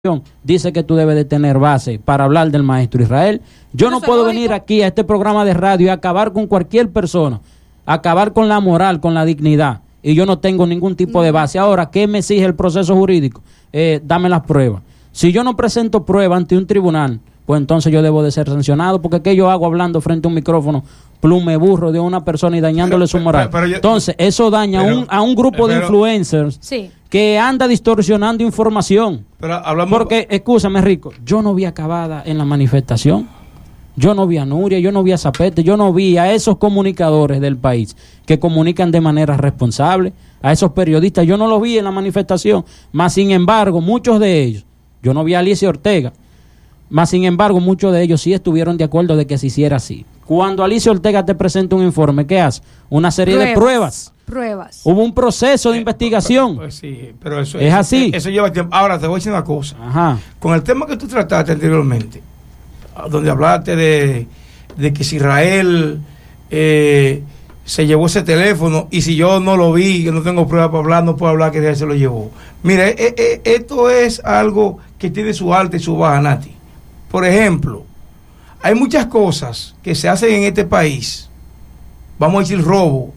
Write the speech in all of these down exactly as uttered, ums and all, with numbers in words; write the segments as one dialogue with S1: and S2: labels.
S1: dice que tú debes de tener base para hablar del maestro Israel. Yo no puedo venir aquí a este programa de radio y acabar con cualquier persona, acabar con la moral, con la dignidad, y yo no tengo ningún tipo de base. Ahora, ¿qué me exige el proceso jurídico? Eh, dame las pruebas. Si yo no presento pruebas ante un tribunal, pues entonces yo debo de ser sancionado, porque ¿qué yo hago hablando frente a un micrófono, plume burro de una persona y dañándole pero, su moral? Pero, pero yo, entonces, eso daña pero, un, a un grupo pero, de influencers sí. que anda distorsionando información. Pero hablamos... Porque, escúchame, Rico, yo no vi a Cavada en la manifestación, yo no vi a Nuria, yo no vi a Zapete, yo no vi a esos comunicadores del país que comunican de manera responsable, a esos periodistas, yo no los vi en la manifestación, más sin embargo, muchos de ellos, yo no vi a Alicia Ortega, más sin embargo, muchos de ellos sí estuvieron de acuerdo de que se hiciera así. Cuando Alicia Ortega te presenta un informe, ¿qué hace? Una serie pruebas, de pruebas.
S2: Pruebas.
S1: Hubo un proceso de eh, investigación.
S3: Pues, pues sí, pero eso
S1: es, es así.
S3: Eso, eso lleva tiempo. Ahora te voy a decir una cosa.
S1: Ajá.
S3: Con el tema que tú trataste anteriormente, donde hablaste de, de que si Israel eh, se llevó ese teléfono y si yo no lo vi, que no tengo pruebas para hablar, no puedo hablar que Israel se lo llevó. Mira, eh, eh, esto es algo que tiene su alta y su baja, Nati. Por ejemplo, hay muchas cosas que se hacen en este país, vamos a decir robo,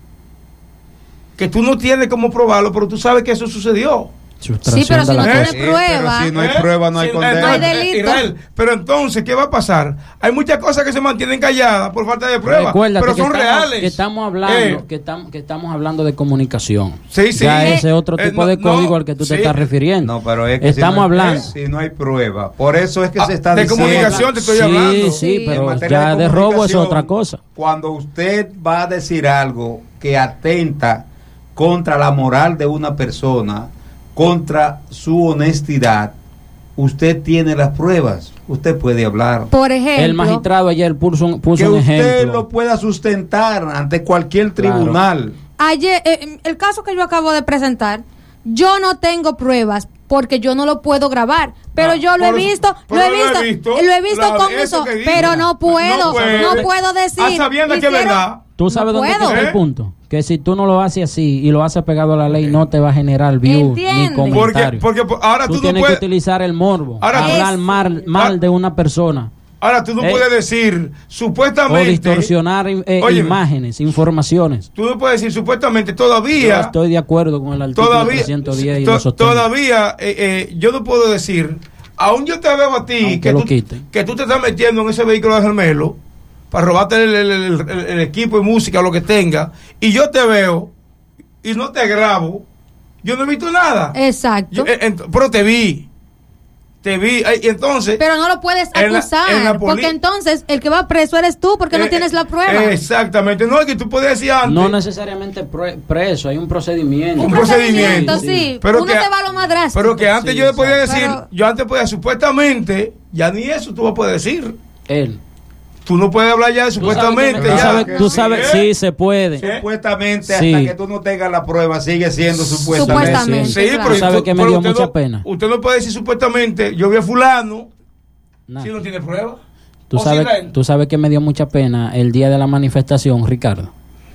S3: que tú no tienes cómo probarlo, pero tú sabes que eso sucedió.
S2: Sí, pero si no tienes prueba,
S4: si no hay prueba, no hay
S3: sí,
S4: condena.
S2: No hay delito.
S3: Israel, pero entonces, ¿qué va a pasar? Hay muchas cosas que se mantienen calladas por falta de pruebas, pero son
S1: que estamos,
S3: reales.
S1: Que estamos hablando, eh. que, tam, que estamos hablando de comunicación.
S3: Sí, sí.
S1: Ya eh, ese otro tipo eh, no, de código no, al que tú sí. te estás refiriendo.
S4: No, pero es que
S1: estamos
S4: si no,
S1: hablando.
S4: Si no hay prueba, por eso es que ah, se está
S3: de
S4: diciendo.
S3: De comunicación te estoy
S1: sí,
S3: hablando.
S1: Sí, sí, pero ya de, de robo es otra cosa.
S4: Cuando usted va a decir algo que atenta contra la moral de una persona, contra su honestidad, usted tiene las pruebas, usted puede hablar.
S2: Por ejemplo,
S1: el magistrado ayer puso un, puso
S4: que
S1: un
S4: usted
S1: ejemplo.
S4: lo pueda sustentar ante cualquier tribunal.
S2: Claro. Ayer, eh, el caso que yo acabo de presentar, yo no tengo pruebas porque yo no lo puedo grabar, pero ah, yo lo he visto, lo he visto, lo he visto, lo he visto la, con eso, eso pero no puedo, no, puede. no puedo decir.
S3: Ah, sabiendo que es verdad.
S1: Tú sabes
S2: no
S1: dónde
S2: puedo.
S1: está el punto. Que si tú no lo haces así y lo haces pegado a la ley, no te va a generar views ni comentarios.
S3: Porque, porque ahora tú,
S1: tú
S3: no
S1: tienes
S3: puedes
S1: que utilizar el morbo,
S3: ahora
S1: hablar
S3: es,
S1: mal, mal
S3: ahora,
S1: de una persona.
S3: Ahora tú no eh, puedes decir supuestamente
S1: o distorsionar eh, óyeme, imágenes, informaciones.
S3: Tú no puedes decir supuestamente todavía.
S1: Yo estoy de acuerdo con el artículo
S3: todavía,
S1: trescientos diez y
S3: to,
S1: los
S3: todavía eh, eh, yo no puedo decir, aún yo te veo a ti que tú, que tú te estás metiendo en ese vehículo de Gemelo para robarte el, el, el, el, el equipo de música o lo que tenga, y yo te veo y no te grabo, yo no he visto nada.
S2: Exacto.
S3: Yo, eh, eh, pero te vi. Te vi, eh, y entonces.
S2: Pero no lo puedes acusar, en la, en la porque entonces el que va preso eres tú, porque eh, no tienes la prueba.
S3: Exactamente, no es que tú puedes decir antes.
S1: No necesariamente pre preso, hay un procedimiento.
S3: Un, un procedimiento,
S2: procedimiento, sí.
S3: sí. Pero
S2: uno
S3: que,
S2: se va a lo más drástico.
S3: Pero que antes
S1: sí,
S3: yo le podía decir,
S2: pero,
S3: yo antes podía supuestamente, ya ni eso tú vas a poder decir.
S1: Él.
S3: Tú no puedes hablar ya de supuestamente.
S1: Tú
S3: ya.
S1: sabes, tú sabes, sí, sí se puede.
S4: Supuestamente,
S1: sí.
S4: hasta que tú no tengas la prueba, sigue siendo supuestamente.
S2: Supuestamente.
S3: Sí,
S2: claro.
S3: pero
S1: tú sabes que me dio mucha
S3: no,
S1: pena.
S3: Usted no puede decir supuestamente, yo vi a fulano,
S1: nah.
S3: si no tiene prueba.
S1: Tú sabes, tú sabes que me dio mucha pena el día de la manifestación, Ricardo,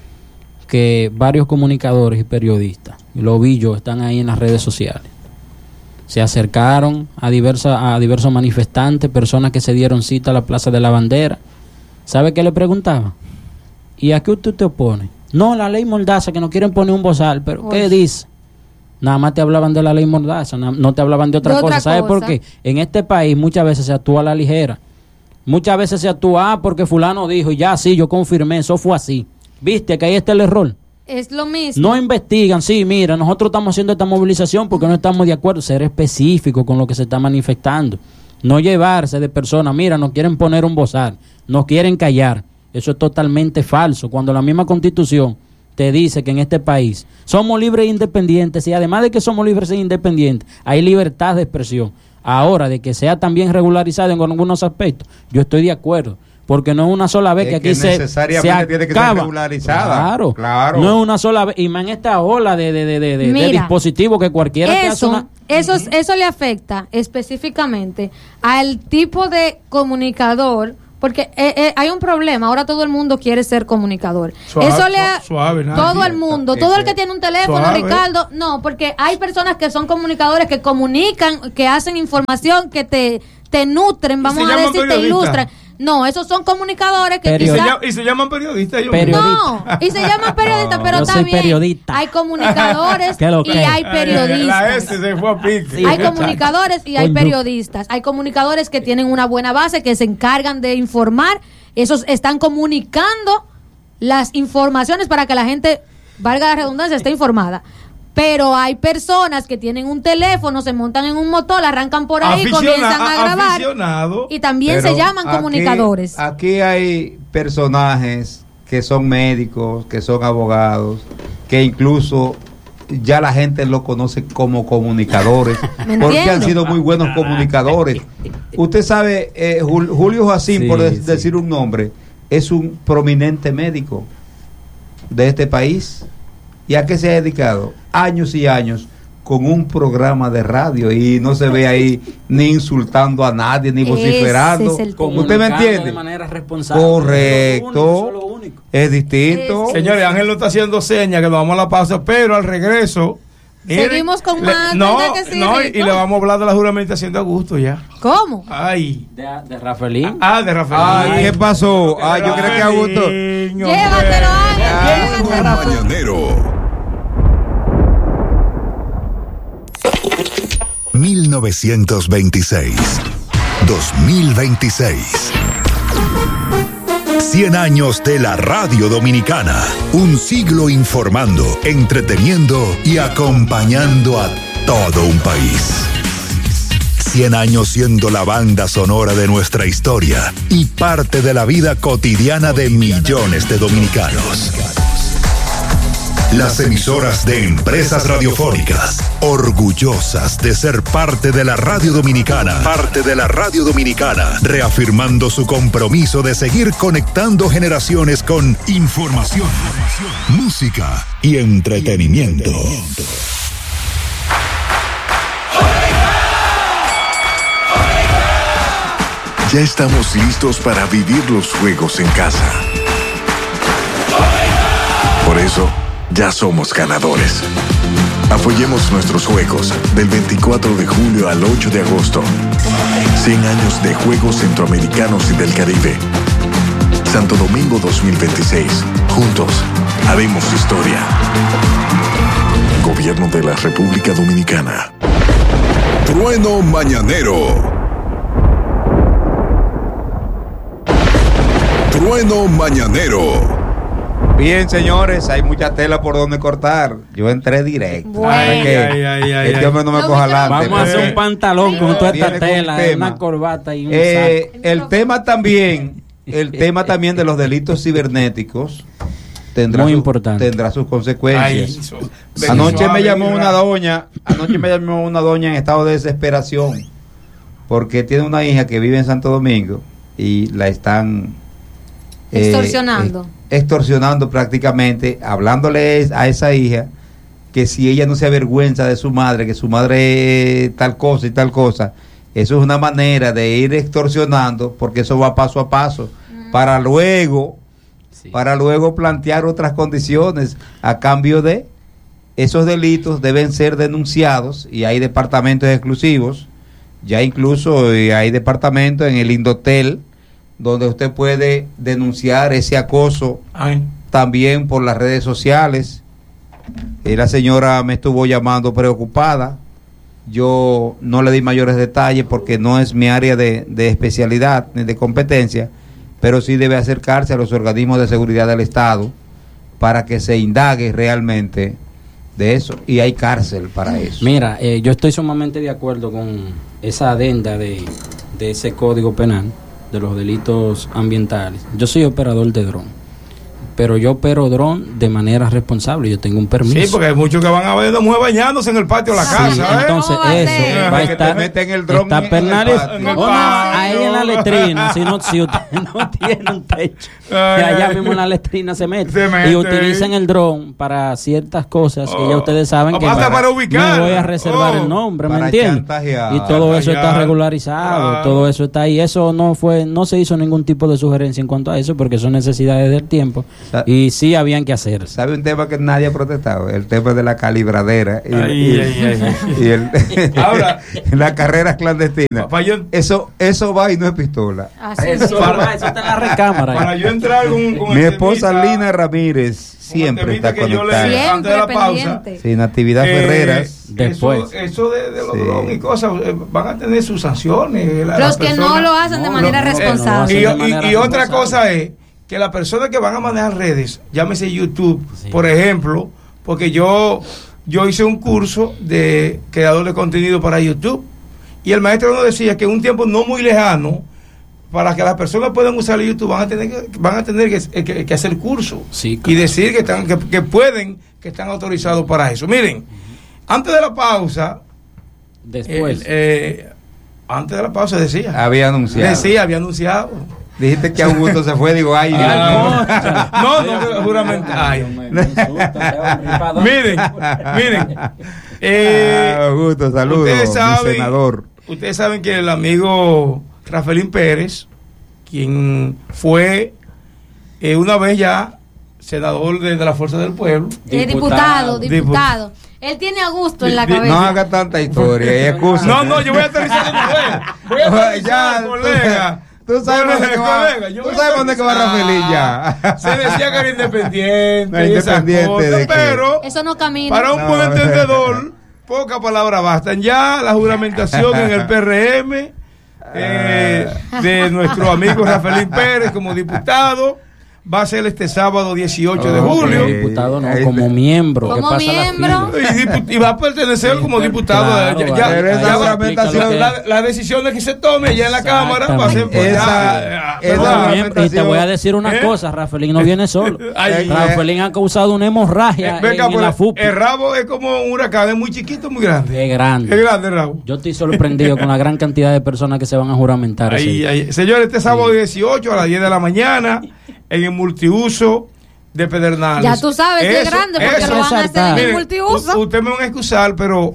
S1: que varios comunicadores y periodistas, lo vi yo, están ahí en las redes sociales, se acercaron a, diversa, a diversos manifestantes, personas que se dieron cita a la Plaza de la Bandera. ¿Sabe qué le preguntaba? ¿Y a qué usted te opone? No, la ley Mordaza, que no quieren poner un bozal, pero Uy. ¿qué dice? Nada más te hablaban de la ley Mordaza, no te hablaban de otra
S2: de
S1: cosa.
S2: Otra
S1: ¿Sabe
S2: cosa?
S1: por qué? En este país muchas veces se actúa a la ligera. Muchas veces se actúa, ah, porque fulano dijo, y ya sí, yo confirmé, eso fue así. ¿Viste que ahí está el error?
S2: Es lo mismo.
S1: No investigan, sí, mira, nosotros estamos haciendo esta movilización porque no estamos de acuerdo. Ser específico con lo que se está manifestando. No llevarse de personas, mira, nos quieren poner un bozal, nos quieren callar. Eso es totalmente falso. Cuando la misma Constitución te dice que en este país somos libres e independientes, y además de que somos libres e independientes, hay libertad de expresión. Ahora, de que sea también regularizado en algunos aspectos, yo estoy de acuerdo. Porque no es una sola vez
S4: es
S1: que aquí
S4: que
S1: se,
S4: necesariamente
S1: se acaba.
S4: tiene que ser regularizada.
S1: Claro,
S4: claro.
S1: No es una sola vez. Y más en esta ola de, de, de, de,
S2: Mira,
S1: de dispositivos que cualquiera
S2: eso,
S1: te hace una...
S2: Eso, uh-huh. eso le afecta específicamente al tipo de comunicador Porque eh, eh, hay un problema, ahora todo el mundo quiere ser comunicador. Suave, Eso le ha, suave, todo el mundo, todo el que tiene un teléfono, suave. Ricardo, no, porque hay personas que son comunicadores, que comunican, que hacen información, que te, te nutren, vamos a decir, te ilustran. No, esos son comunicadores que
S3: Period- quizá... Y se llaman periodistas. Yo
S1: periodista.
S2: No, y se llaman periodistas, pero
S1: yo
S2: está
S1: soy
S2: bien.
S1: Periodista.
S2: Hay comunicadores y hay periodistas.
S3: La S se fue a pique.
S2: Sí, hay comunicadores y hay periodistas. Hay comunicadores que tienen una buena base, que se encargan de informar. Esos están comunicando las informaciones para que la gente, valga la redundancia, esté informada. Pero hay personas que tienen un teléfono, se montan en un motor, arrancan por ahí, Aficiona, comienzan a grabar y también se llaman aquí, comunicadores.
S4: Aquí hay personajes que son médicos, que son abogados, que incluso ya la gente lo conoce como comunicadores, porque han sido muy buenos comunicadores. Usted sabe, eh, Julio Jacín, sí, por de- sí. decir un nombre, es un prominente médico de este país. ¿Y a qué se ha dedicado? Años y años con un programa de radio y no se ve ahí ni insultando a nadie, ni vociferando. Es ¿Usted me entiende?
S1: De manera responsable.
S4: Correcto. Eso es lo único. Es distinto.
S3: Es, Señores, Ángel lo está haciendo señas que nos vamos a la pausa, pero al regreso...
S2: Miren, seguimos con más.
S3: Le, no, sí, no y, y le vamos a hablar de la juramentación de Augusto ya.
S2: ¿Cómo?
S3: Ay.
S1: De, de Rafaelín.
S3: Ah, de Rafaelín.
S4: Ay, ¿qué pasó? Ah, yo creo que Augusto.
S2: Llévatelo, Ángel.
S5: Mañanero. mil novecientos veintiséis, dos mil veintiséis. cien años de la radio dominicana. Un siglo informando, entreteniendo y acompañando a todo un país. cien años siendo la banda sonora de nuestra historia y parte de la vida cotidiana de millones de dominicanos. Las emisoras de Empresas Radiofónicas, orgullosas de ser parte de la radio dominicana, parte de la radio dominicana, reafirmando su compromiso de seguir conectando generaciones con información, música y entretenimiento. Ya estamos listos para vivir los juegos en casa. Por eso, ya somos ganadores. Apoyemos nuestros juegos del veinticuatro de julio al ocho de agosto. cien años de Juegos Centroamericanos y del Caribe. Santo Domingo dos mil veintiséis. Juntos haremos historia. Gobierno de la República Dominicana. Trueno Mañanero. Trueno Mañanero.
S4: Bien, señores, hay mucha tela por donde cortar. Yo entré directo.
S2: Bueno.
S3: Ay, ay, ay, ay,
S4: este hombre no me
S2: no,
S4: coja adelante.
S1: Vamos a hacer un pantalón
S2: sí,
S1: con toda esta
S4: un
S1: tela,
S4: tema.
S1: una corbata y un
S4: Eh,
S1: saco.
S4: el tema también, el tema también de los delitos cibernéticos tendrá,
S1: Muy
S4: su-
S1: importante.
S4: tendrá sus
S3: Ay,
S4: consecuencias.
S3: so-
S4: Anoche
S3: suave,
S4: me llamó
S3: mira.
S4: una doña, anoche me llamó una doña en estado de desesperación porque tiene una hija que vive en Santo Domingo y la están eh,
S2: Extorsionando.
S4: eh, extorsionando prácticamente, hablándole a esa hija que si ella no se avergüenza de su madre, que su madre es tal cosa y tal cosa. Eso es una manera de ir extorsionando, porque eso va paso a paso, mm. para luego sí. para luego plantear otras condiciones a cambio de esos delitos. Deben ser denunciados y hay departamentos exclusivos, ya incluso hay departamentos en el Indotel donde usted puede denunciar ese acoso. Ay. También por las redes sociales. Eh, la señora me estuvo llamando preocupada. Yo no le di mayores detalles porque no es mi área de, de especialidad ni de competencia, pero sí debe acercarse a los organismos de seguridad del Estado para que se indague realmente de eso, y hay cárcel para eso.
S1: Mira, eh, yo estoy sumamente de acuerdo con esa adenda de, de ese código penal de los delitos ambientales. Yo soy operador de dron. pero yo opero dron de manera responsable. Yo tengo un permiso.
S3: Sí, porque hay muchos que van a ver a mujer bañándose en el patio de la casa.
S1: Sí,
S3: ¿eh?
S1: entonces
S2: va
S1: eso
S2: a
S1: va a
S4: que
S1: estar.
S4: te meten el dron
S1: está
S4: en el
S1: penalizado.
S4: patio.
S1: No, ahí en la letrina. Si, no, si usted no tiene un techo,
S3: Ay,
S1: allá
S3: ay.
S1: mismo en la letrina se mete.
S3: Se mete.
S1: Y utilicen el dron para ciertas cosas que ya
S3: Oh.
S1: ustedes saben que
S3: Hasta para ubicar.
S1: me voy a reservar
S3: Oh.
S1: el nombre, ¿me
S4: Para
S1: entiendes?
S4: chantajear.
S1: Y todo eso está
S3: Chantajear.
S1: regularizado,
S3: Claro.
S1: todo eso está ahí. Eso no fue, no se hizo ningún tipo de sugerencia en cuanto a eso, porque son necesidades del tiempo
S4: Sa-
S1: y sí habían que hacer.
S4: ¿Sabe un tema que nadie ha protestado? El tema de la calibradera y,
S3: Ay,
S4: y-
S3: ay, ay.
S4: y el,
S3: Ahora-
S4: la carrera clandestina.
S3: Papá, yo-
S4: Eso, eso va y no es pistola.
S2: Así
S1: Eso,
S2: mismo.
S1: va, eso está en la recámara.
S3: Para yo entrar con, con
S4: Mi
S3: el
S4: esposa
S3: temita-
S4: Lina Ramírez
S3: con el
S4: siempre
S3: temita
S4: está
S3: que yo le-
S4: conectada.
S3: antes de la
S2: Siempre
S3: pausa.
S2: pendiente.
S4: Sí, Natividad
S3: Eh,
S4: Ferreras.
S1: Después.
S3: Eso, eso de, de los
S4: Sí.
S3: drones y cosas eh, van a tener sus sanciones. la-
S2: Los
S3: las
S2: que no
S3: personas.
S2: lo hacen de
S1: No,
S2: manera
S1: no, no,
S2: responsable.
S3: Y,
S1: de
S3: y-
S1: manera
S3: y otra
S1: responsable.
S3: cosa es que las personas que van a manejar redes, llámese YouTube,
S1: Sí.
S3: por ejemplo, porque yo, yo hice un curso de creador de contenido para YouTube y el maestro nos decía que en un tiempo no muy lejano, para que las personas puedan usar YouTube van a tener que, van a tener que, que- que hacer curso
S1: Sí,
S3: y
S1: claro.
S3: decir que, están, que, que pueden, que están autorizados para eso. Miren, antes de la pausa,
S1: Después.
S3: eh, eh, antes de la pausa decía,
S4: Había anunciado.
S3: decía, había anunciado.
S4: Dijiste que Augusto se fue, digo, ay, Dios
S3: Ah,
S4: mío.
S3: no, no, no, juramente. Ay. Miren, miren. Eh,
S4: Ah, Augusto, saludos,
S3: ustedes
S4: mi
S3: saben,
S4: senador.
S3: ustedes saben que el amigo Rafaelín Pérez, quien fue eh, una vez ya senador de, de la Fuerza del Pueblo,
S2: Eh, diputado,
S1: Diputado.
S2: diputado. Él tiene a gusto en la
S3: Di- di-
S2: cabeza.
S4: No haga tanta historia, y excusa.
S3: no, no, yo voy a aterrizar de nuevo. Voy a aterrizar,
S4: Ya, tú-
S3: colega.
S4: Tú sabes
S3: Colega,
S4: dónde que va,
S3: colega, yo
S4: tú
S3: voy a
S4: sabes dónde que va
S3: aterrizar.
S4: Rafaelín ya.
S3: Se decía que era independiente,
S4: No,
S3: y esas
S4: independiente
S3: cosas,
S4: de qué.
S3: pero
S2: Eso no camina.
S3: para un
S4: No.
S3: buen entendedor, pocas palabras bastan. Ya la juramentación en el P R M eh, de nuestro amigo Rafaelín Pérez como diputado va a ser este sábado dieciocho de
S4: Ok.
S3: julio.
S1: Diputado no,
S4: Ahí
S1: como
S4: está.
S1: miembro. que
S2: Como
S1: pasa la
S2: miembro.
S1: fila.
S3: Y, dipu- y va a pertenecer como diputado.
S1: Claro,
S3: ya,
S1: va,
S3: ya-
S4: pero esa
S3: ya va-
S4: juramentación-
S3: la- las decisiones que se tomen ya en la Cámara va a ser por
S4: Esa-
S3: ya,
S4: esa
S3: ¿verdad?
S1: Miembro. Y te voy a decir una
S3: ¿Eh?
S1: cosa, Rafaelín no viene solo.
S3: Ay,
S1: Rafaelín ha causado una hemorragia
S3: Eh, venga,
S1: en, en
S3: pues,
S1: la F U P.
S3: el rabo es como un huracán, es muy chiquito, muy grande.
S1: Es grande.
S3: Es grande el rabo.
S1: Yo estoy sorprendido con la gran cantidad de personas que se van a juramentar. ese
S3: Ahí,
S1: día.
S3: ahí. Señores, este sábado dieciocho a las diez de la mañana en el multiuso de Pedernales.
S2: Ya tú sabes que es grande porque
S3: eso.
S2: lo van a hacer en el
S3: Miren,
S2: multiuso.
S3: u- Usted me van a excusar, pero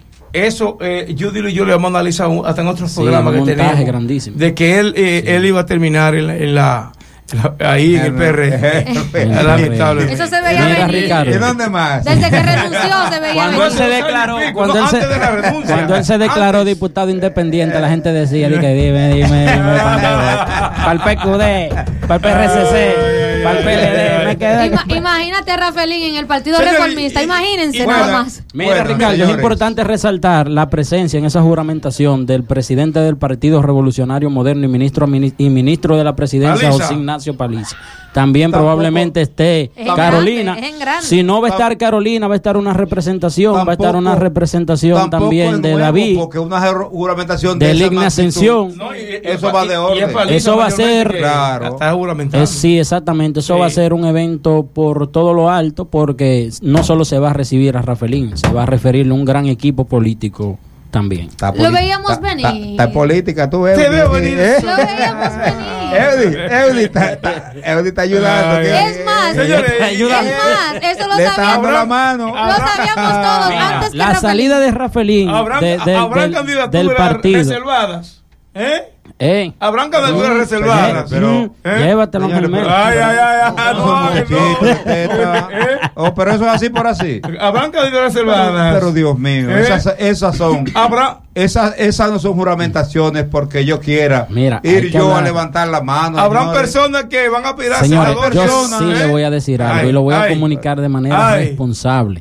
S3: eso, eh, Judy y yo le vamos a analizar un- hasta en otros
S1: Sí,
S3: programas
S1: un
S3: que
S1: montaje
S3: tenemos.
S1: grandísimo.
S3: De que él, eh,
S1: Sí.
S3: él iba a terminar en la, en la- en la- ahí en el P R.
S1: En el
S3: Lamentable.
S2: Eso se veía
S1: Mira,
S2: venir.
S1: Ricardo.
S4: ¿Y dónde más?
S2: Desde que renunció se veía
S1: Cuando él
S2: venir.
S1: se
S3: Dos años
S1: declaró,
S3: y pico,
S1: cuando
S3: no,
S1: él se,
S3: antes de la renuncia.
S1: cuando él se declaró
S3: Antes.
S1: diputado independiente, la gente decía, di que dime, dime, dime, para el P Q D, para el P R C C, para el P L D, me quedé.
S2: Ima- imagínate a Rafaelín en el Partido
S3: Señor,
S2: Reformista.
S3: y-
S2: Imagínense
S3: y-
S2: nada
S3: bueno,
S2: más.
S1: Mira,
S4: Bueno,
S1: Ricardo, es
S4: señores.
S1: importante resaltar la presencia en esa juramentación del presidente del Partido Revolucionario Moderno y ministro mini- y ministro de la Presidencia,
S3: Paliza.
S1: José Ignacio Paliza. También
S3: Tampoco-
S1: probablemente esté
S2: Es en
S1: Carolina.
S2: grande, es en grande.
S1: Si no va a estar Carolina, va a estar una representación, va a estar una
S4: Tampoco-
S1: representación
S4: Tampoco
S1: también
S4: es
S1: de
S4: nuevo,
S1: David,
S4: Porque una jur- juramentación
S1: de
S4: esa
S1: Ligna
S4: magnitud-
S1: Ascensión.
S3: No, y- y-
S4: Eso
S3: y-
S4: va de
S3: y- y
S4: orden.
S3: es Paliza
S1: Eso va a
S3: mayormente
S1: ser-
S3: que
S4: Claro.
S3: Está juramentado.
S1: Es- sí, exactamente. Eso
S3: Sí.
S1: va a ser un evento por todo lo alto, porque no solo se va a recibir a Rafaelín, se va a referirle a un gran equipo político también.
S4: Está
S2: Lo
S4: poli-
S2: veíamos
S4: está-
S2: venir.
S4: Está, está política, tú ves.
S3: Te veo venir.
S2: Lo veíamos venir.
S4: Eudi, Eudi está, está, Eudi está ayudando.
S3: Ay,
S4: que-
S3: ay,
S2: Es más,
S3: Señores,
S2: es
S1: ayúdame.
S2: más, eso lo
S4: Le está dando la
S2: sabíamos.
S4: mano.
S2: Lo sabíamos todos
S1: Mira,
S2: antes que
S1: la
S2: Rafaelín.
S1: salida de Rafaelín
S3: ¿Habrán,
S1: de- de-
S3: habrán
S1: del,
S3: candidaturas
S1: del partido.
S3: reservadas? ¿Eh?
S1: Eh,
S3: ¿Habrán candidaturas
S1: Mm,
S3: reservadas?
S4: pero-
S1: mm,
S3: ¿Eh?
S1: llévatelo,
S4: Señores,
S1: Germán.
S3: Ay, ay, ay, ay, no,
S4: No,
S3: que
S4: chico,
S3: no.
S4: usted está-
S3: ¿Eh?
S4: Oh, pero eso es así por así.
S3: ¿Habrán candidaturas reservadas?
S4: Pero Dios mío,
S3: ¿Eh?
S4: esas, esas son.
S3: ¿Habrá?
S4: Esas, esas no son juramentaciones porque yo quiera
S1: Mira, hay
S4: ir
S1: que
S4: yo
S1: hablar.
S4: a levantar la mano.
S3: ¿Habrán
S4: señores.
S3: personas que van a pedir a
S1: Señores,
S3: senador?
S1: yo
S3: personas,
S1: sí
S3: ¿eh?
S1: le voy a decir algo
S3: Ay,
S1: y lo voy a
S3: ay,
S1: comunicar de manera
S3: ay.
S1: responsable.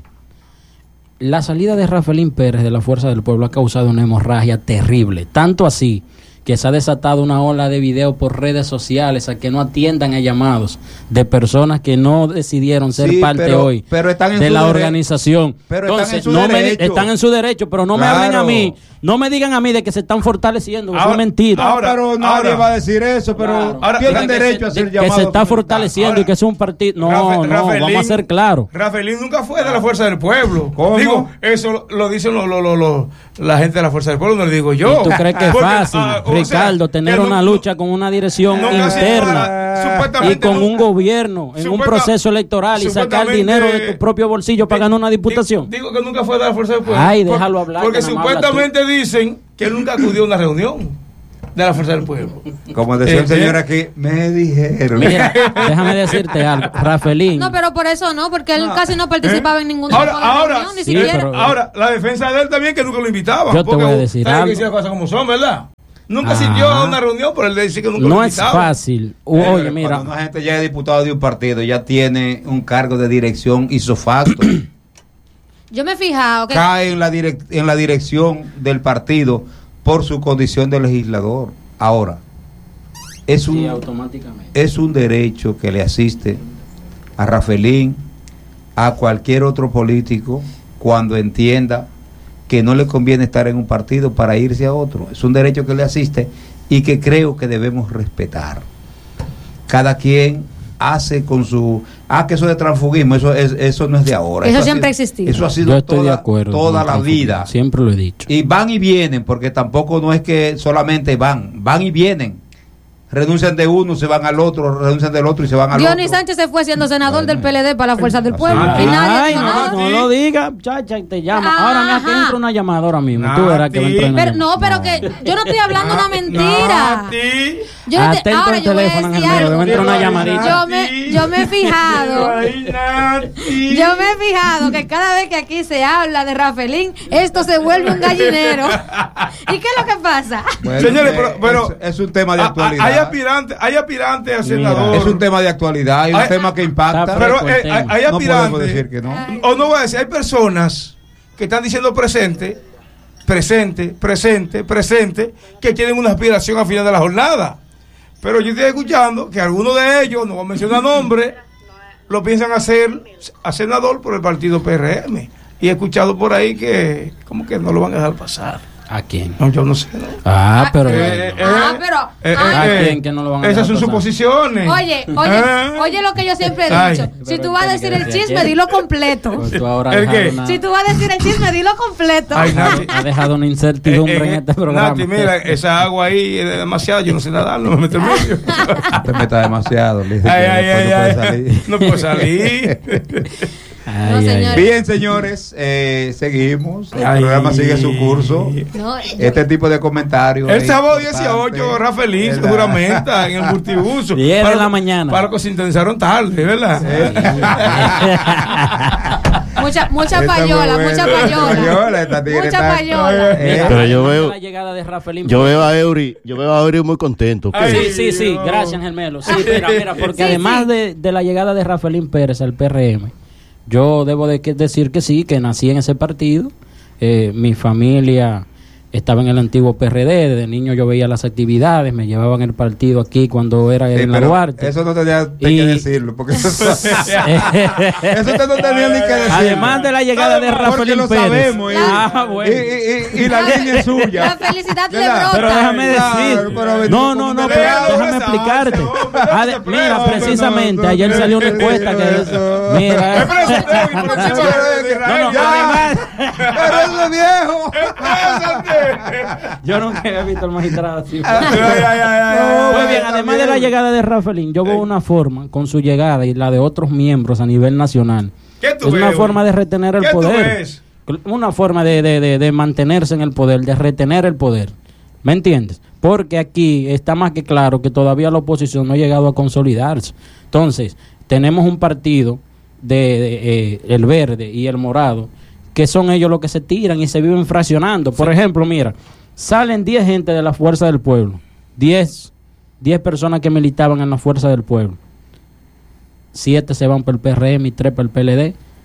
S1: La salida de Rafaelín Pérez de la Fuerza del Pueblo ha causado una hemorragia terrible, tanto así que se ha desatado una ola de videos por redes sociales a que no atiendan a llamados de personas que no decidieron ser sí, parte
S4: pero,
S1: hoy
S4: pero están en
S1: de la
S4: dere-
S1: organización.
S4: Pero
S1: Entonces,
S4: están en su
S1: no
S4: derecho.
S1: Me, están en su derecho, pero no claro. me hablen a mí, no me digan a mí de que se están fortaleciendo, ahora, eso es mentira.
S4: Ahora, pero nadie ahora, va a decir eso, pero claro. tienen derecho a hacer llamados.
S1: Que se está fortaleciendo ahora, y que es un partido. No, Rafael, no, Rafaelín, vamos a ser claros.
S3: Rafaelín nunca fue de la Fuerza del Pueblo. ¿Cómo? Digo, eso lo, lo dicen lo, lo, lo, lo, la gente de la Fuerza del Pueblo, no lo digo yo.
S1: ¿Y tú crees que es Porque, fácil, ah, Ricardo, sea, tener una no, lucha con una dirección no, interna y con no, un gobierno en un proceso electoral y sacar dinero de tu propio bolsillo para ganar una diputación?
S3: Digo que nunca fue de la Fuerza del Pueblo.
S1: Ay, déjalo hablar.
S3: Porque supuestamente dicen que nunca acudió a una reunión de la Fuerza del Pueblo.
S4: Como decía el señor aquí, me dijeron.
S1: Mira, déjame decirte algo, Rafaelín.
S2: No, pero por eso no, porque él no. casi no participaba ¿Eh? en ninguna
S3: ahora, ahora,
S2: reunión, ni
S3: sí,
S2: siquiera.
S3: Pero, ahora, la defensa de él también, que nunca lo invitaba.
S1: Yo te voy a decir algo.
S3: Que decir las cosas como son, ¿verdad? Nunca asistió a una reunión, pero él decía que nunca
S1: no
S3: lo invitaba.
S1: No es fácil. Eh, Oye, mira.
S4: Cuando una gente ya es diputado de un partido, ya tiene un cargo de dirección isofacto.
S2: Yo me he fijado que
S4: cae en la, direc- en la dirección del partido por su condición de legislador. Ahora, es un,
S1: sí, automáticamente.
S4: es un derecho que le asiste a Rafaelín, a cualquier otro político, cuando entienda que no le conviene estar en un partido para irse a otro. Es un derecho que le asiste y que creo que debemos respetar. Cada quien hace con su... Ah, que eso de transfugismo, eso, es, eso no es de ahora.
S2: Eso,
S4: eso
S2: siempre ha
S4: sido,
S2: existido.
S4: Eso ha sido
S1: Yo estoy
S4: toda,
S1: de acuerdo
S4: toda la vida.
S1: Siempre lo he dicho.
S4: Y van y vienen, porque tampoco no es que solamente van, van y vienen. Renuncian de uno, se van al otro, renuncian del otro y se van al
S2: Dionis
S4: otro.
S2: Sánchez se fue siendo senador del P L D para la Fuerza del Pueblo.
S1: Ay,
S2: y nadie
S1: ay, no, no lo diga, chacha, te llama. Ajá. Ahora me aquí entra una llamada ahora mismo. Tú verás que va a entrar una
S2: pero, No, pero
S1: no.
S2: que yo no estoy hablando una mentira.
S3: No,
S2: yo no te, ahora yo voy a decir algo.
S1: Entra una llamadita.
S2: Yo me, yo me he fijado. yo me he fijado que cada vez que aquí se habla de Rafaelín, esto se vuelve un gallinero. ¿Y qué es lo que pasa?
S3: Bueno, Señores, pero, pero
S4: es, es un tema de actualidad.
S3: Hay aspirantes, hay aspirantes a senador.
S4: Mira, es un tema de actualidad, hay un hay, tema que impacta.
S3: Pero eh, hay, hay aspirantes.
S4: No decir que no.
S3: O no voy a decir, hay personas que están diciendo presente, presente, presente, presente, que tienen una aspiración al final de la jornada. Pero yo estoy escuchando que algunos de ellos, no voy a mencionar nombres, lo piensan hacer a senador por el partido P R M. Y he escuchado por ahí que como que no lo van a dejar pasar.
S1: ¿A quién?
S3: No, yo no sé. ¿no?
S1: Ah, pero.
S2: Eh, eh, ah, pero.
S3: Eh,
S2: ah,
S3: eh,
S1: ¿A quién que no lo van a
S3: Esas
S1: dejar
S3: son
S1: pasar?
S3: Suposiciones.
S2: Oye, oye,
S3: ¿Eh?
S2: oye lo que yo siempre he dicho.
S3: Ay,
S2: si tú vas a decir el chisme, dilo completo.
S1: Pues tú ahora
S3: ¿El qué?
S1: una...
S2: Si tú vas a decir el chisme, dilo completo.
S3: Ay, Nati.
S1: Ha dejado una incertidumbre
S3: Eh, eh,
S1: en este programa.
S3: Nati, mira, esa agua ahí es demasiado. Yo no sé nadar, no me meto en medio.
S4: Te metas demasiado, le dije,
S3: Ay, ay, ay,
S4: no,
S3: ay, no puedo salir.
S1: Ay,
S2: No,
S1: ay,
S2: señores.
S4: Bien, señores, eh, seguimos. El
S3: Ay.
S4: programa sigue su curso.
S2: No,
S4: Este tipo de comentarios.
S3: El
S4: es
S3: sábado
S4: importante,
S3: dieciocho, Rafaelín se
S4: ¿verdad?
S3: juramenta en el multiuso.
S1: diez de
S3: Para-
S1: la mañana.
S3: Para que se intentaron tarde, ¿verdad?
S2: mucha, mucha
S4: Está muy
S2: payola,
S4: bueno.
S2: mucha payola.
S4: Payola, esta tigre
S2: Mucha
S4: está-
S2: payola.
S4: Eh,
S6: Pero yo veo,
S1: La llegada de Rafaelín.
S6: yo veo a Eury, yo veo a Eury muy contento. ¿qué?
S3: Ay,
S1: Sí, sí, sí,
S3: Dios.
S1: gracias, Germelo. Sí, mira, mira, porque
S2: Sí,
S1: además
S2: sí.
S1: De, de la llegada de Rafaelín Pérez al P R M, yo debo de que decir que sí, que nací en ese partido. Eh, mi familia estaba en el antiguo P R D, desde niño yo veía las actividades, me llevaban el partido aquí cuando era
S4: sí,
S1: en la
S4: pero
S1: Duarte.
S4: eso no tenía ni
S1: Y-
S4: que decirlo, porque eso, eso usted no tenía ni que decirlo.
S1: Además de la llegada de
S4: Porque
S1: Rafaelín
S4: lo
S1: Pérez.
S4: sabemos, y,
S1: Ah,
S4: y,
S1: bueno.
S4: y- y- y la línea es suya.
S2: La felicidad le
S4: ¿Verdad?
S2: brota.
S1: Pero déjame
S4: Claro,
S1: decir.
S4: pero
S1: No, no, no, pero
S3: Léalo,
S1: déjame
S3: esa
S1: explicarte.
S3: once, hombre,
S1: Ah, de-
S3: ese
S1: Mira,
S3: hombre,
S1: precisamente,
S4: no, no,
S1: ayer
S4: no,
S1: salió una
S4: no,
S1: encuesta
S4: no,
S1: que.
S4: no.
S1: Mira.
S3: Exprésate, próximo de Israel,
S1: No, no,
S3: ya.
S1: además,
S4: Pero eso es viejo.
S3: Exprésate.
S1: yo nunca había visto al magistrado así.
S3: Ay, ay, ay, ay,
S1: Pues
S3: ay,
S1: bien, además de la llegada de Rafaelín, yo veo una forma con su llegada y la de otros miembros a nivel nacional.
S3: ¿Qué tú
S1: Es una
S3: ves?
S1: forma de retener el
S3: ¿Qué tú
S1: poder.
S3: ves?
S1: Una forma de, de, de, de mantenerse en el poder, de retener el poder. ¿Me entiendes? Porque aquí está más que claro que todavía la oposición no ha llegado a consolidarse. Entonces, tenemos un partido de, de eh, el verde y el morado, que son ellos los que se tiran y se viven fraccionando. Por ejemplo, mira, salen diez gente de la Fuerza del Pueblo, diez personas que militaban en la Fuerza del Pueblo, siete se van para el P R M y tres para el P L D.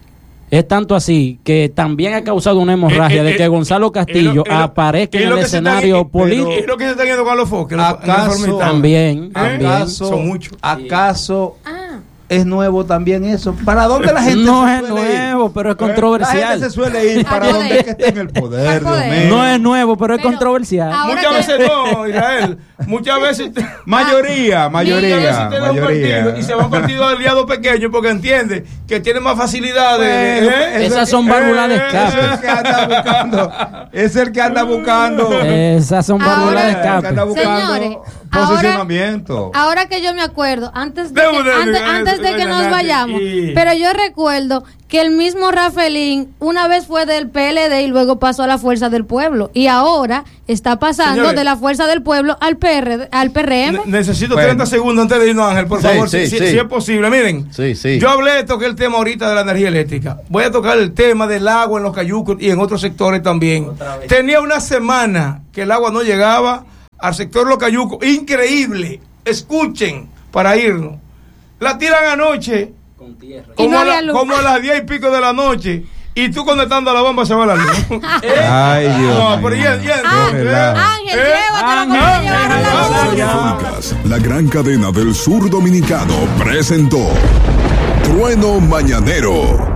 S1: Es tanto así que también ha causado una hemorragia eh, eh, de que Gonzalo Castillo eh, eh, aparezca en el escenario político.
S3: ¿Es lo que se está yendo con los foques?
S4: ¿Acaso,
S1: también, también.
S4: ¿Acaso,
S3: son muchos?
S4: ¿Acaso ah. es nuevo también eso? ¿Para dónde la gente
S1: no
S4: se
S1: es nuevo, ir? Pero es controversial.
S4: La gente se suele ir para donde es que esté en el poder.
S1: poder. No es nuevo, pero, pero es controversial.
S3: Muchas que... veces no, Israel. Muchas veces. Te...
S4: Mayoría, mayoría.
S3: Muchas veces te da un partido y se va a un partido de aliado pequeño porque entiende que tiene más facilidades.
S4: Bueno, ¿eh?
S1: Esas son válvulas de escape.
S4: Es el que anda buscando. Es el que anda buscando.
S1: Esas son válvulas de escape.
S4: Anda buscando Señores, posicionamiento.
S2: Ahora, ahora que yo me acuerdo, antes de, que, antes, antes de que nos vayamos, pero yo recuerdo que el mismo Rafaelín una vez fue del P L D y luego pasó a la Fuerza del Pueblo y ahora está pasando Señores, de la Fuerza del Pueblo al P R, al P R M.
S3: Ne- necesito bueno. treinta segundos antes de irnos, Ángel, por sí, favor, sí, si, sí. si es posible. Miren,
S6: sí, sí.
S3: yo hablé, toqué el tema ahorita de la energía eléctrica. Voy a tocar el tema del agua en los cayucos y en otros sectores también. Tenía una semana que el agua no llegaba al sector de los cayucos. Increíble. Escuchen para irnos. La tiran anoche. Con tierra. Como, no a la, como a las diez y pico de la noche. Y tú conectando la bomba se va la luz.
S4: ¿Eh? Ay, Dios.
S3: No, pero ya, ya,
S2: Ángel, ¿eh? Ángel, ¿eh? llévatelo como
S5: te llevaron la luz. La gran cadena del sur dominicano presentó Trueno Mañanero.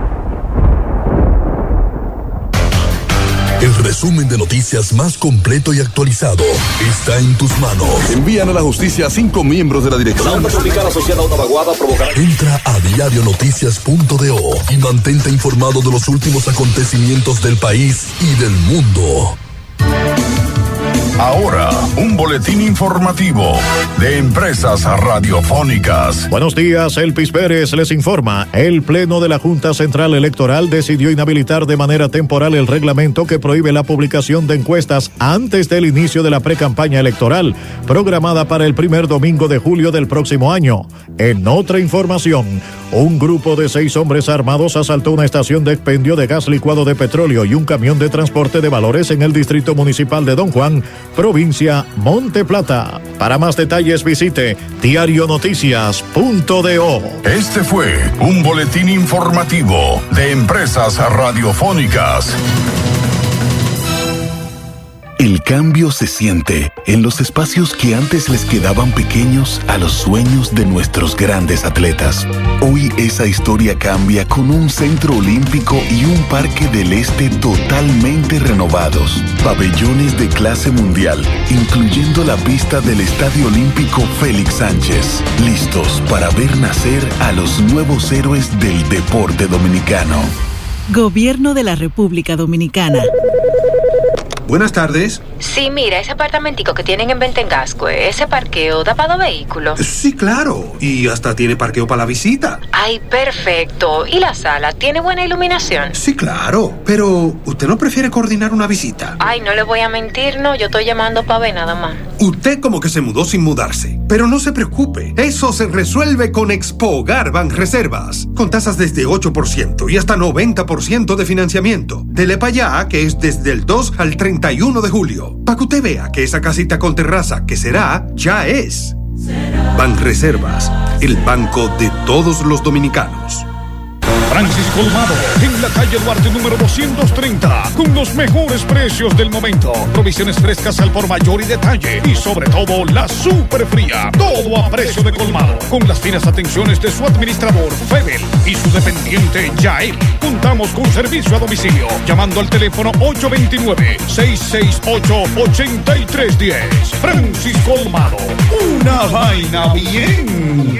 S5: El resumen de noticias más completo y actualizado está en tus manos. Envían a la justicia a cinco miembros de la dirección. La tropical asociada a una vaguada provocará. Entra a diario noticias punto do y mantente informado de los últimos acontecimientos del país y del mundo. Ahora, un boletín informativo de Empresas Radiofónicas.
S7: Buenos días, Elpis Pérez les informa. El Pleno de la Junta Central Electoral decidió inhabilitar de manera temporal el reglamento que prohíbe la publicación de encuestas antes del inicio de la precampaña electoral, programada para el primer domingo de julio del próximo año. En otra información, un grupo de seis hombres armados asaltó una estación de expendio de gas licuado de petróleo y un camión de transporte de valores en el distrito municipal de Don Juan, provincia Monte Plata. Para más detalles visite diario noticias punto do.
S5: Este fue un boletín informativo de Empresas Radiofónicas. El cambio se siente en los espacios que antes les quedaban pequeños a los sueños de nuestros grandes atletas. Hoy esa historia cambia con un centro olímpico y un parque del este totalmente renovados. Pabellones de clase mundial, incluyendo la pista del Estadio Olímpico Félix Sánchez. Listos para ver nacer a los nuevos héroes del deporte dominicano.
S8: Gobierno de la República Dominicana.
S9: Buenas tardes.
S10: Sí, mira, ese apartamentico que tienen en Bentengascue, ese parqueo da para dos vehículos.
S9: Sí, claro. Y hasta tiene parqueo para la visita.
S10: Ay, perfecto. ¿Y la sala? ¿Tiene buena iluminación?
S9: Sí, claro. Pero, ¿usted no prefiere coordinar una visita?
S10: Ay, no le voy a mentir, no. Yo estoy llamando para ver nada más.
S9: Usted como que se mudó sin mudarse. Pero no se preocupe. Eso se resuelve con Expogar Banreservas. Con tasas desde ocho por ciento y hasta noventa por ciento de financiamiento. Dele para allá, que es desde el dos al treinta y uno de julio. Para que usted vea que esa casita con terraza que será, ya es. Banreservas, el banco de todos los dominicanos.
S11: Francis Colmado, en la calle Duarte número doscientos treinta, con los mejores precios del momento. Provisiones frescas al por mayor y detalle. Y sobre todo, la super fría. Todo a precio de Colmado. Con las finas atenciones de su administrador, Febel, y su dependiente, Yael. Contamos con servicio a domicilio. Llamando al teléfono ocho dos nueve, seis seis ocho, ocho tres uno cero. Francis Colmado. Una vaina bien.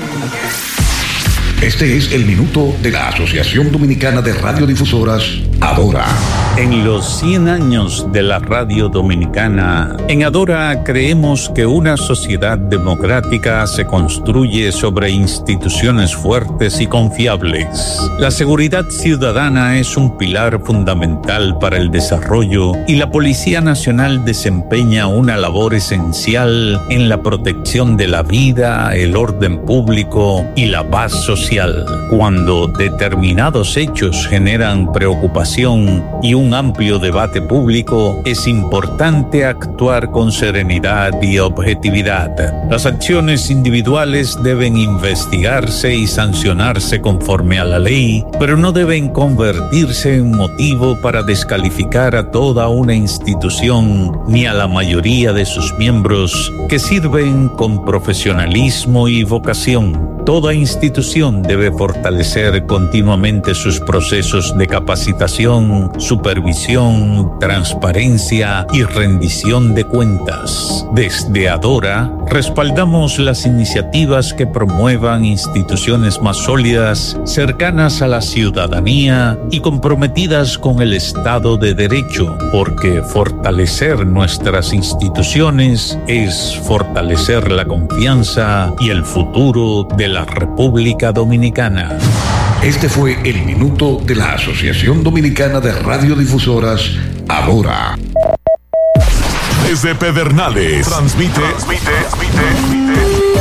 S5: Este es el minuto de la Asociación Dominicana de Radiodifusoras, Adora.
S12: En los cien años de la radio dominicana, en Adora creemos que una sociedad democrática se construye sobre instituciones fuertes y confiables. La seguridad ciudadana es un pilar fundamental para el desarrollo y la Policía Nacional desempeña una labor esencial en la protección de la vida, el orden público y la paz social. social. Cuando determinados hechos generan preocupación y un amplio debate público, es importante actuar con serenidad y objetividad. Las acciones individuales deben investigarse y sancionarse conforme a la ley, pero no deben convertirse en motivo para descalificar a toda una institución ni a la mayoría de sus miembros que sirven con profesionalismo y vocación. Toda institución debe fortalecer continuamente sus procesos de capacitación, supervisión, transparencia y rendición de cuentas. Desde Adora, respaldamos las iniciativas que promuevan instituciones más sólidas, cercanas a la ciudadanía y comprometidas con el Estado de Derecho, porque fortalecer nuestras instituciones es fortalecer la confianza y el futuro de la República Dominicana.
S5: Este fue el minuto de la Asociación Dominicana de Radiodifusoras, Adora. Desde Pedernales, transmite, transmite, transmite,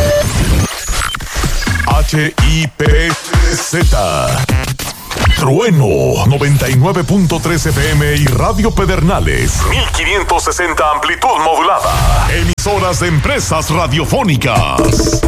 S5: H I P Z. Trueno noventa y nueve punto tres F M y Radio Pedernales mil quinientos sesenta amplitud modulada. Emisoras de empresas radiofónicas.